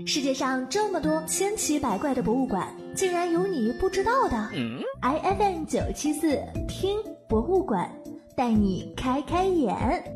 世界上这么多千奇百怪的博物馆，竟然有你不知道的。IFM 974听博物馆，带你开开眼。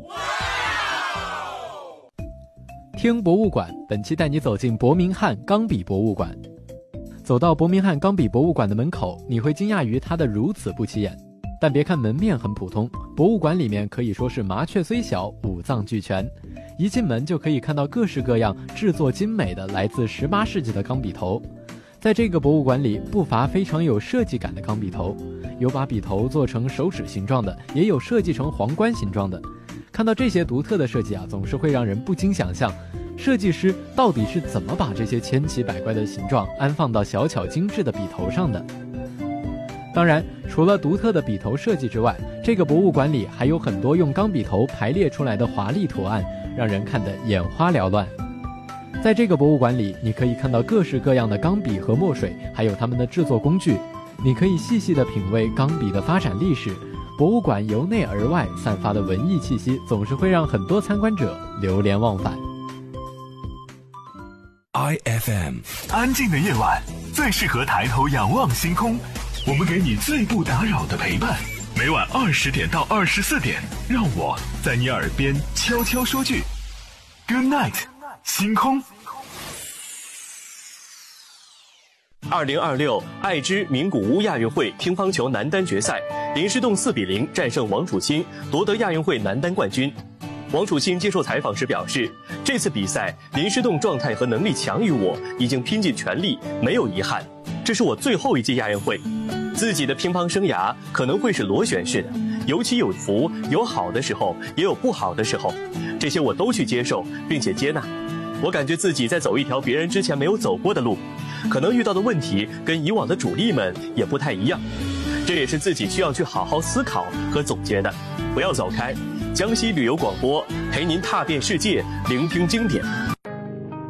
听博物馆，本期带你走进伯明翰钢笔博物馆。走到伯明翰钢笔博物馆的门口，你会惊讶于它的如此不起眼。但别看门面很普通，博物馆里面可以说是麻雀虽小，五脏俱全。一进门就可以看到各式各样制作精美的来自18世纪的钢笔头。在这个博物馆里，不乏非常有设计感的钢笔头，有把笔头做成手指形状的，也有设计成皇冠形状的。看到这些独特的设计总是会让人不禁想象，设计师到底是怎么把这些千奇百怪的形状安放到小巧精致的笔头上的。当然，除了独特的笔头设计之外，这个博物馆里还有很多用钢笔头排列出来的华丽图案，让人看得眼花缭乱。在这个博物馆里，你可以看到各式各样的钢笔和墨水，还有它们的制作工具。你可以细细地品味钢笔的发展历史。博物馆由内而外散发的文艺气息，总是会让很多参观者流连忘返。 IFM， 安静的夜晚最适合抬头仰望星空，我们给你最不打扰的陪伴。每晚20点到24点，让我在你耳边悄悄说句 Good night， 星空。 2026爱知名古屋亚运会乒乓球男单决赛，林诗栋4-0战胜王楚钦，夺得亚运会男单冠军。王楚钦接受采访时表示，这次比赛林诗栋状态和能力强于我，已经拼尽全力，没有遗憾。这是我最后一届亚运会，自己的乒乓生涯可能会是螺旋式的，有起有伏，有好的时候，也有不好的时候，这些我都去接受并且接纳。我感觉自己在走一条别人之前没有走过的路，可能遇到的问题跟以往的主力们也不太一样，这也是自己需要去好好思考和总结的。不要走开，江西旅游广播陪您踏遍世界，聆听经典。